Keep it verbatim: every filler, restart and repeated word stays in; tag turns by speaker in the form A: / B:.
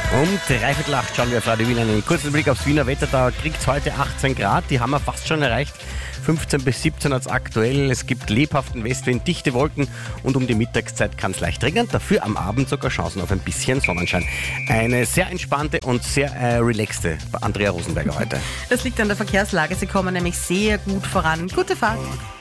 A: Um dreiviertel acht schauen wir auf Radio Wien einen kurzen Blick aufs Wiener Wetter. Da kriegt es heute achtzehn Grad, die haben wir fast schon erreicht. fünfzehn bis siebzehn hat es aktuell. Es gibt lebhaften Westwind, dichte Wolken und um die Mittagszeit kann es leicht regnen. Dafür am Abend sogar Chancen auf ein bisschen Sonnenschein. Eine sehr entspannte und sehr äh, relaxte Andrea Rosenberger heute.
B: Das liegt an der Verkehrslage. Sie kommen nämlich sehr gut voran. Gute Fahrt.